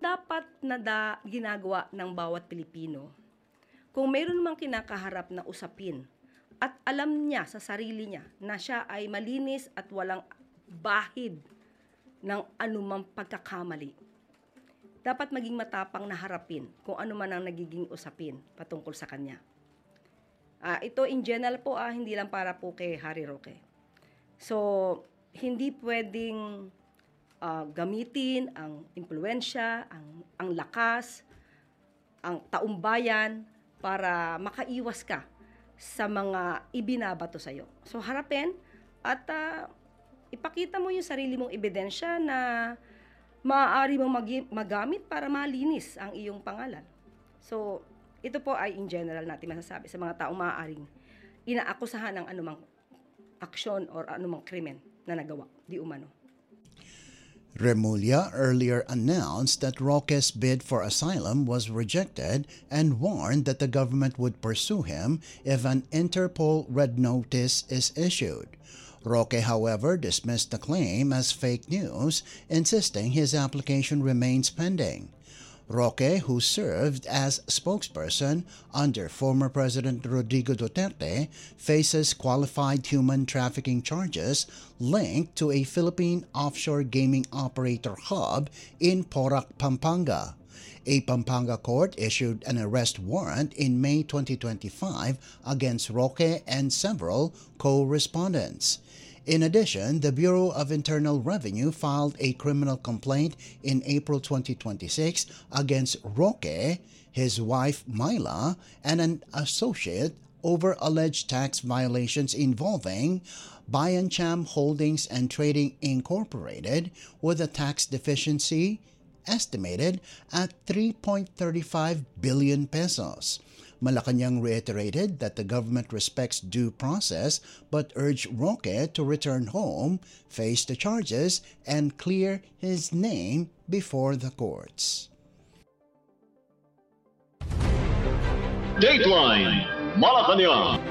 dapat na ginagawa ng bawat Pilipino, kung mayroon mang kinakaharap na usapin at alam niya sa sarili niya na siya ay malinis at walang bahid ng anumang pagkakamali, dapat maging matapang na harapin kung ano man ang nagiging usapin patungkol sa kanya. Ito in general po, hindi lang para po kay Harry Roque. So, hindi pwedeng gamitin ang impluwensya, ang lakas, ang taumbayan para makaiwas ka sa mga ibinabato sa'yo. So, harapin at ipakita mo yung sarili mong ebidensya na maaari mong magamit para malinis ang iyong pangalan. So, ito po ay in general natin masasabi sa mga taong maaaring inaakusahan ng anumang aksyon or anumang krimen na nagawa, di umano. Remulla earlier announced that Roque's bid for asylum was rejected and warned that the government would pursue him if an Interpol red notice is issued. Roque, however, dismissed the claim as fake news, insisting his application remains pending. Roque, who served as spokesperson under former President Rodrigo Duterte, faces qualified human trafficking charges linked to a Philippine offshore gaming operator hub in Porac, Pampanga. A Pampanga court issued an arrest warrant in May 2025 against Roque and several co-respondents. In addition, the Bureau of Internal Revenue filed a criminal complaint in April 2026 against Roque, his wife Myla, and an associate over alleged tax violations involving Bayancham Holdings and Trading Incorporated with a tax deficiency estimated at 3.35 billion pesos. Malacanang reiterated that the government respects due process but urged Roque to return home, face the charges, and clear his name before the courts. Dateline Malacanang.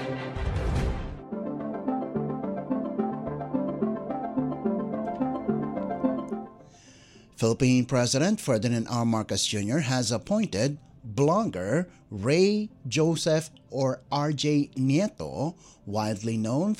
Philippine President Ferdinand R. Marcos Jr. has appointed blogger Ray Joseph or RJ Nieto, widely known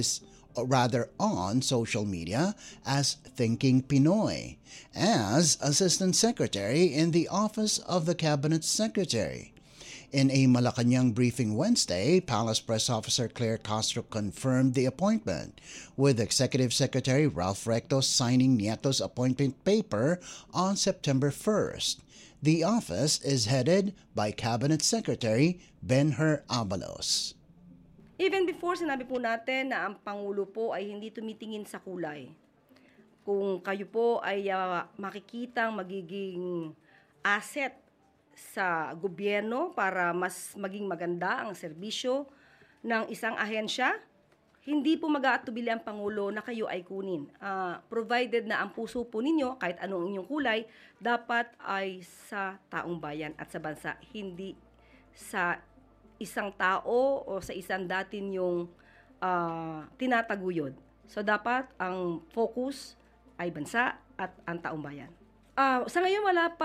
on social media as Thinking Pinoy, as Assistant Secretary in the Office of the Cabinet Secretary. In a Malacanang briefing Wednesday, Palace Press Officer Claire Castro confirmed the appointment, with Executive Secretary Ralph Recto signing Nieto's appointment paper on September 1st. The office is headed by Cabinet Secretary Benher Abalos. Even before, sinabi po natin na ang Pangulo po ay hindi tumitingin sa kulay. Kung kayo po ay makikitang magiging asset sa gobyerno para mas maging maganda ang serbisyo ng isang ahensya, hindi po mag-aatubili ang Pangulo na kayo ay kunin. Provided na ang puso po ninyo, kahit anong inyong kulay, dapat ay sa taong bayan at sa bansa, hindi sa isang tao o sa isang dati ninyong tinataguyod. So dapat ang focus ay bansa at ang taong bayan. Sa ngayon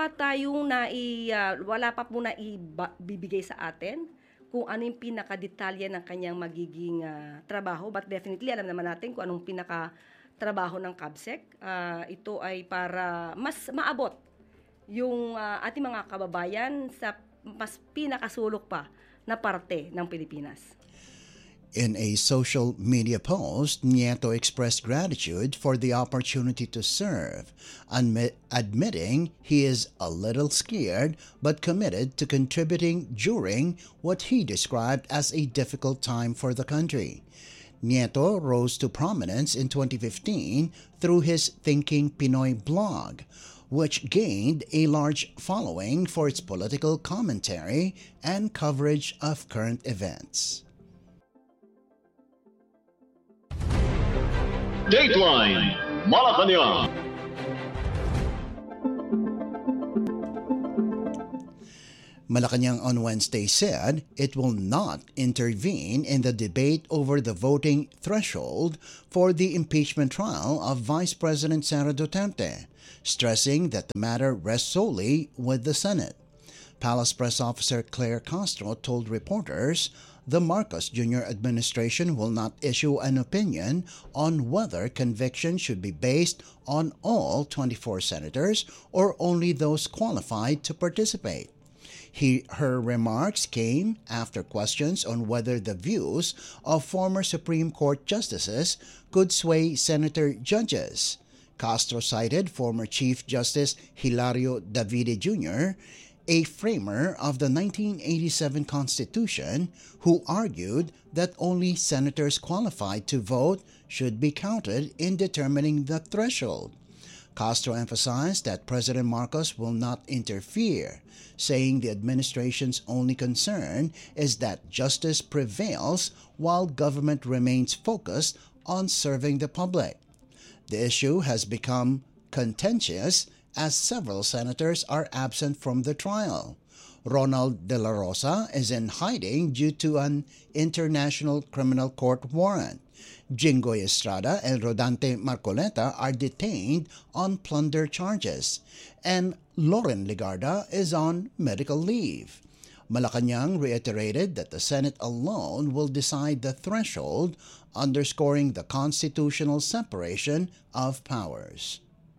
wala pa po na ibibigay sa atin kung ano yung pinakadetalye ng kanyang magiging trabaho, but definitely alam naman natin kung anong pinakatrabaho ng CABSEC. Ito ay para mas maabot yung ating mga kababayan sa mas pinakasulok pa na parte ng Pilipinas. In a social media post, Nieto expressed gratitude for the opportunity to serve, admitting he is a little scared but committed to contributing during what he described as a difficult time for the country. Nieto rose to prominence in 2015 through his Thinking Pinoy blog, which gained a large following for its political commentary and coverage of current events. Dateline Malacanang. Malacanang on Wednesday said it will not intervene in the debate over the voting threshold for the impeachment trial of Vice President Sara Duterte. stressing that the matter rests solely with the Senate. Palace Press Officer Claire Castro told reporters the Marcos Jr. administration will not issue an opinion on whether conviction should be based on all 24 senators or only those qualified to participate. Her remarks came after questions on whether the views of former Supreme Court justices could sway senator judges. Castro cited former Chief Justice Hilario Davide Jr., a framer of the 1987 Constitution, who argued that only senators qualified to vote should be counted in determining the threshold. Castro emphasized that President Marcos will not interfere, saying the administration's only concern is that justice prevails while government remains focused on serving the public. The issue has become contentious as several senators are absent from the trial. Ronald De La Rosa is in hiding due to an International Criminal Court warrant. Jinggoy Estrada and Rodante Marcoleta are detained on plunder charges, and Loren Legarda is on medical leave. Malacanang reiterated that the Senate alone will decide the threshold, underscoring the constitutional separation of powers.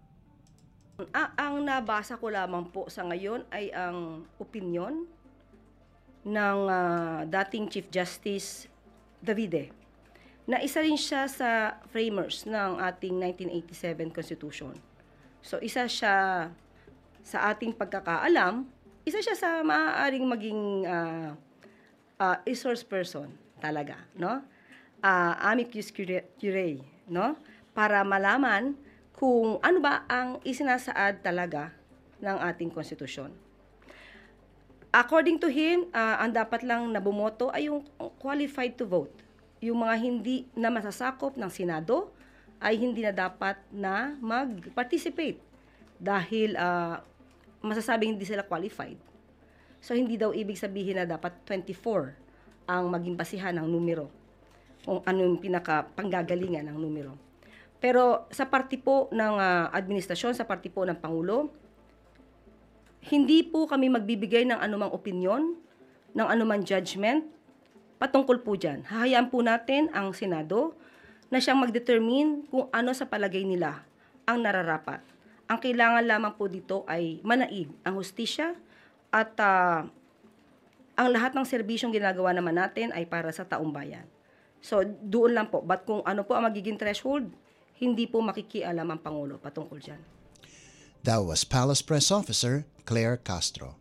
Ang nabasa ko lamang po sa ngayon ay ang opinyon ng dating Chief Justice Davide, na isa rin siya sa framers ng ating 1987 Constitution. So isa siya sa ating pagkakaalam, isa siya sa maaaring maging resource person talaga, no? Amicus curiae, no? Para malaman kung ano ba ang isinasaad talaga ng ating konstitusyon. According to him, ang dapat lang na bumoto ay yung qualified to vote. Yung mga hindi na masasakop ng Senado ay hindi na dapat na mag-participate dahil masasabing hindi sila qualified. So hindi daw ibig sabihin na dapat 24 ang maging basihan ng numero, kung ano yung pinaka-panggagalingan ng numero. Pero sa parte po ng administrasyon, sa parte po ng Pangulo, hindi po kami magbibigay ng anumang opinyon, ng anumang judgment patungkol po dyan. Hahayaan po natin ang Senado na siyang mag-determine kung ano sa palagay nila ang nararapat. Ang kailangan lamang po dito ay manaig ang hustisya at ang lahat ng serbisyong ginagawa naman natin ay para sa taong bayan. So doon lang po. But kung ano po ang magiging threshold, hindi po makikialam ang Pangulo patungkol dyan. That was Palace Press Officer Claire Castro.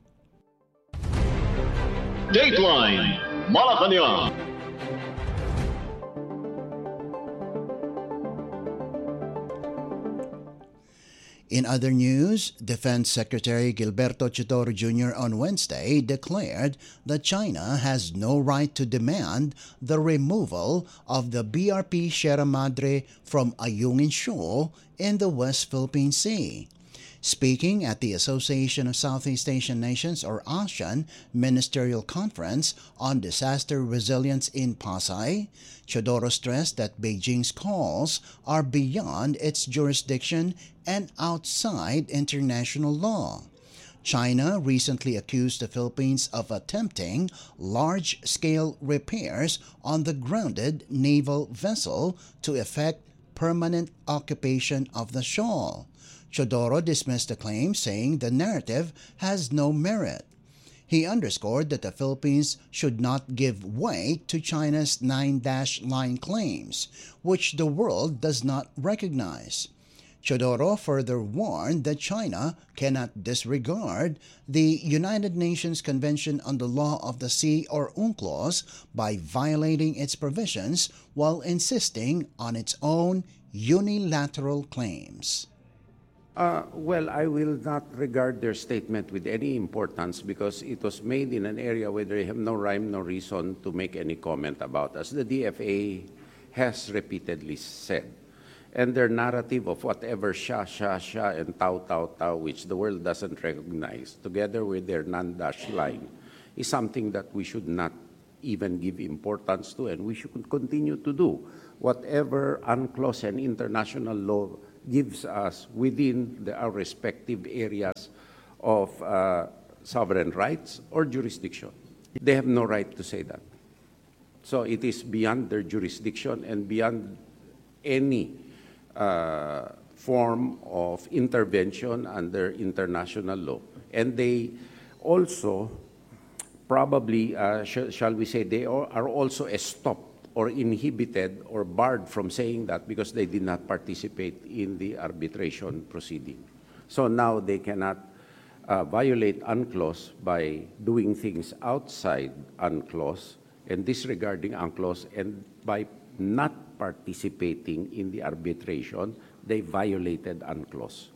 Dateline Malacanang. In other news, Defense Secretary Gilberto Chodoro Jr. on Wednesday declared that China has no right to demand the removal of the BRP Sierra Madre from Ayungin Shoal in the West Philippine Sea. Speaking at the Association of Southeast Asian Nations, or ASEAN, Ministerial Conference on Disaster Resilience in Pasay, Chodoro stressed that Beijing's calls are beyond its jurisdiction and outside international law. China recently accused the Philippines of attempting large-scale repairs on the grounded naval vessel to effect permanent occupation of the shoal. Chodoro dismissed the claim, saying the narrative has no merit. He underscored that the Philippines should not give weight to China's 9-line claims, which the world does not recognize. Chodoro further warned that China cannot disregard the United Nations Convention on the Law of the Sea, or UNCLOS, by violating its provisions while insisting on its own unilateral claims. Well, I will not regard their statement with any importance because it was made in an area where they have no rhyme, no reason to make any comment about, as the DFA has repeatedly said. And their narrative of whatever sha, and tau, which the world doesn't recognize, together with their non-dash line, is something that we should not even give importance to, and we should continue to do. Whatever UNCLOS and international law gives us within our respective areas of sovereign rights or jurisdiction. They have no right to say that. So it is beyond their jurisdiction and beyond any form of intervention under international law. And they also probably, shall we say, they are also stopped or inhibited or barred from saying that because they did not participate in the arbitration proceeding. So now they cannot violate UNCLOS by doing things outside UNCLOS and disregarding UNCLOS, and by not participating in the arbitration, they violated UNCLOS.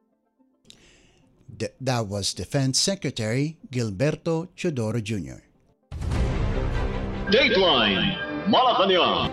That was Defense Secretary Gilberto Chodoro Jr. Dateline Malacanang.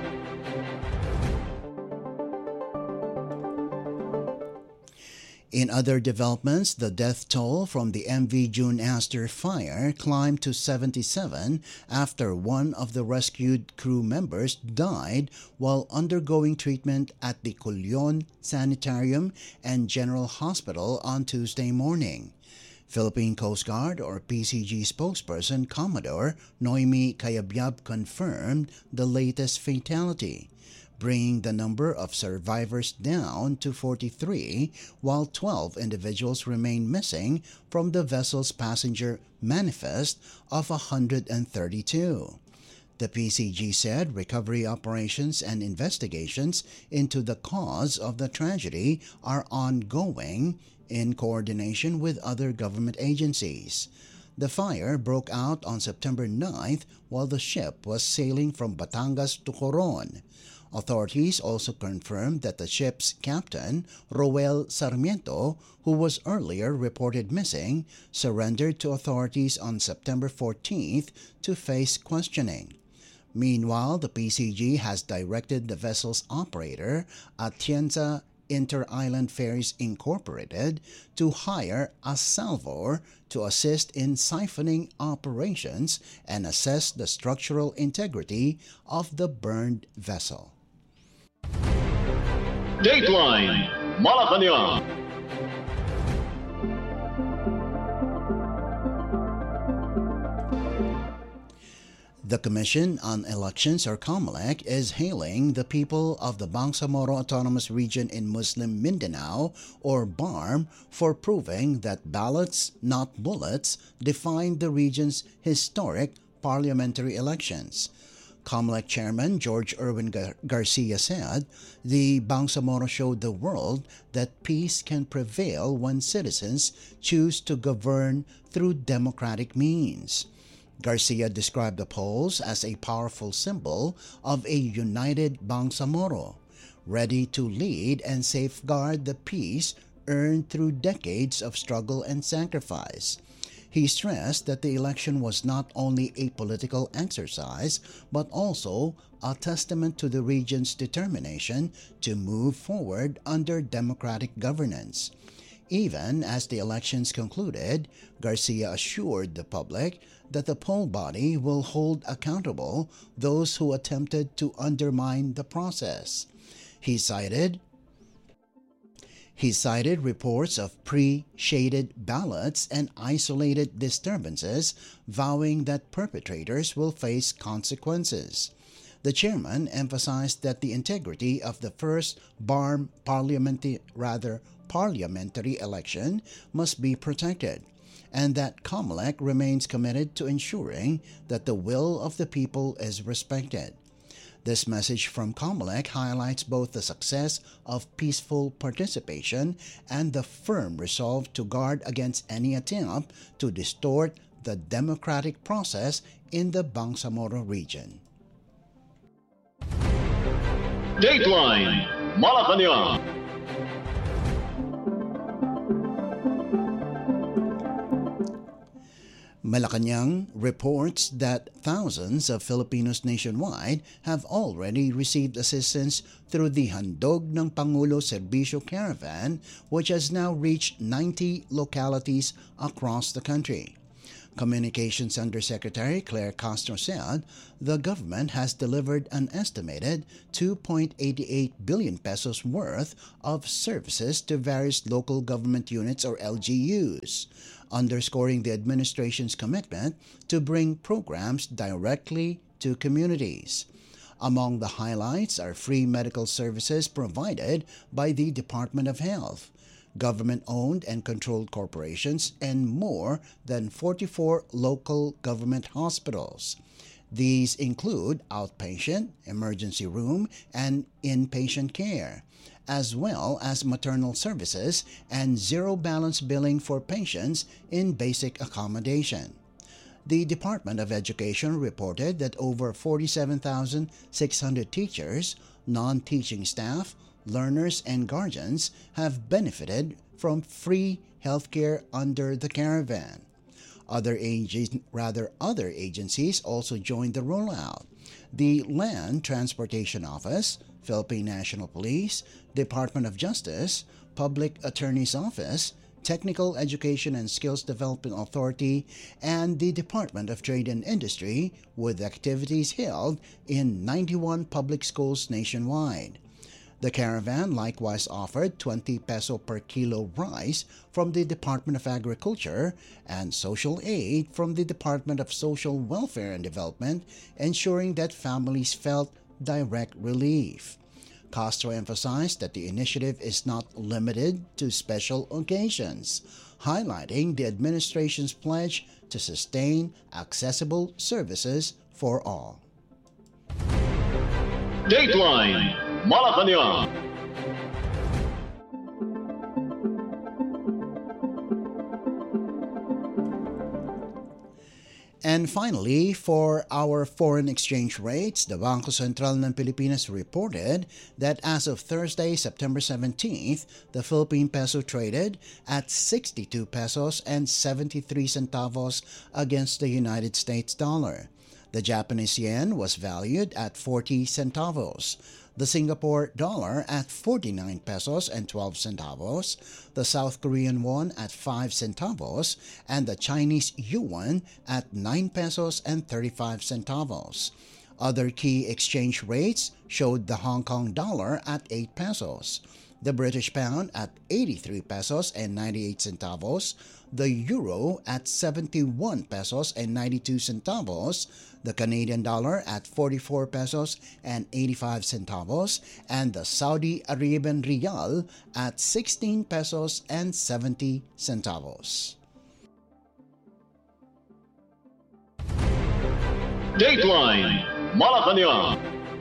In other developments, the death toll from the MV June Astor fire climbed to 77 after one of the rescued crew members died while undergoing treatment at the Culion Sanitarium and General Hospital on Tuesday morning. Philippine Coast Guard or PCG spokesperson Commodore Noemi Cayabyab confirmed the latest fatality, bringing the number of survivors down to 43, while 12 individuals remain missing from the vessel's passenger manifest of 132. The PCG said recovery operations and investigations into the cause of the tragedy are ongoing in coordination with other government agencies. The fire broke out on September 9th while the ship was sailing from Batangas to Coron. Authorities also confirmed that the ship's captain, Roel Sarmiento, who was earlier reported missing, surrendered to authorities on September 14th to face questioning. Meanwhile, the PCG has directed the vessel's operator, Atienza Inter-Island Ferries Incorporated, to hire a salvor to assist in siphoning operations and assess the structural integrity of the burned vessel. Dateline Malacanang. The Commission on Elections, or COMELEC, is hailing the people of the Bangsamoro Autonomous Region in Muslim Mindanao, or BARM, for proving that ballots, not bullets, defined the region's historic parliamentary elections. COMELEC Chairman George Erwin Garcia said, "The Bangsamoro showed the world that peace can prevail when citizens choose to govern through democratic means." Garcia described the polls as a powerful symbol of a united Bangsamoro, ready to lead and safeguard the peace earned through decades of struggle and sacrifice. He stressed that the election was not only a political exercise, but also a testament to the region's determination to move forward under democratic governance. Even as the elections concluded, Garcia assured the public that the poll body will hold accountable those who attempted to undermine the process. He cited reports of pre-shaded ballots and isolated disturbances, vowing that perpetrators will face consequences. The chairman emphasized that the integrity of the first BARM parliamentary election must be protected, and that COMELEC remains committed to ensuring that the will of the people is respected. This message from COMELEC highlights both the success of peaceful participation and the firm resolve to guard against any attempt to distort the democratic process in the Bangsamoro region. Dateline Malacanang. Malacanang reports that thousands of Filipinos nationwide have already received assistance through the Handog ng Pangulo Serbisyo Caravan, which has now reached 90 localities across the country. Communications Undersecretary Claire Castro said the government has delivered an estimated 2.88 billion pesos worth of services to various local government units or LGUs, underscoring the administration's commitment to bring programs directly to communities. Among the highlights are free medical services provided by the Department of Health, government-owned and controlled corporations, and more than 44 local government hospitals. These include outpatient, emergency room, and inpatient care, as well as maternal services and zero-balance billing for patients in basic accommodation. The Department of Education reported that over 47,600 teachers, non-teaching staff, learners, and guardians have benefited from free healthcare under the caravan. Other agencies also joined the rollout. The Land Transportation Office, Philippine National Police, Department of Justice, Public Attorney's Office, Technical Education and Skills Development Authority, and the Department of Trade and Industry, with activities held in 91 public schools nationwide. The caravan likewise offered 20 peso per kilo rice from the Department of Agriculture and social aid from the Department of Social Welfare and Development, ensuring that families felt direct relief. Castro emphasized that the initiative is not limited to special occasions, highlighting the administration's pledge to sustain accessible services for all. Dateline Malacanang. And finally, for our foreign exchange rates, the Bangko Sentral ng Pilipinas reported that as of Thursday, September 17th, the Philippine peso traded at 62 pesos and 73 centavos against the United States dollar. The Japanese yen was valued at 40 centavos. The Singapore dollar at 49 pesos and 12 centavos, the South Korean won at 5 centavos, and the Chinese yuan at 9 pesos and 35 centavos. Other key exchange rates showed the Hong Kong dollar at 8 pesos, the British pound at 83 pesos and 98 centavos, the euro at 71 pesos and 92 centavos, the Canadian dollar at 44 pesos and 85 centavos, and the Saudi Arabian Riyal at 16 pesos and 70 centavos. Dateline Malacanang.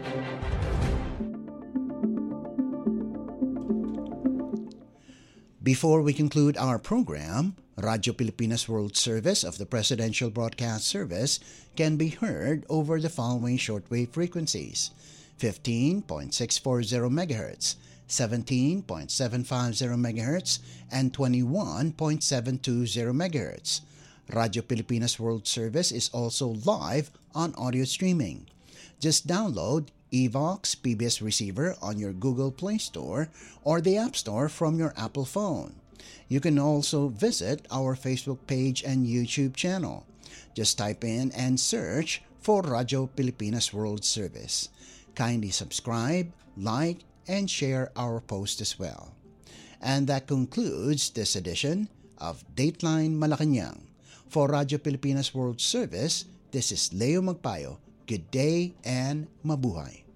Before we conclude our program, Radyo Pilipinas World Service of the Presidential Broadcast Service can be heard over the following shortwave frequencies: 15.640 MHz, 17.750 MHz, and 21.720 MHz. Radyo Pilipinas World Service is also live on audio streaming. Just download Evox PBS Receiver on your Google Play Store or the App Store from your Apple phone. You can also visit our Facebook page and YouTube channel. Just type in and search for Radyo Pilipinas World Service. Kindly subscribe, like, and share our post as well. And that concludes this edition of Dateline Malacanang. For Radyo Pilipinas World Service, this is Leo Magpayo. Good day and mabuhay.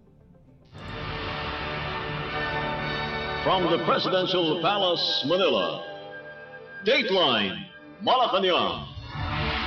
From the Presidential Palace, Manila, Dateline Malacanang.